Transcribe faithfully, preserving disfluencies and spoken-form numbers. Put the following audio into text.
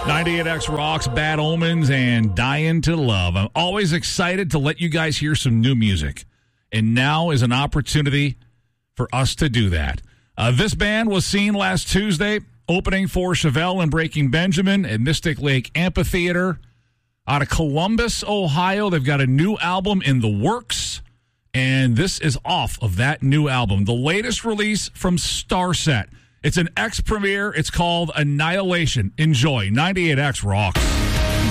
ninety-eight X Rocks, Bad Omens, and Dying to Love. I'm always excited to let you guys hear some new music. And now is an opportunity for us to do that. Uh, this band was seen last Tuesday opening for Chevelle and Breaking Benjamin at Mystic Lake Amphitheater out of Columbus, Ohio. They've got a new album in the works, and this is off of that new album. The latest release from Starset. It's an X premiere. It's called Annihilation. Enjoy. ninety-eight X Rocks.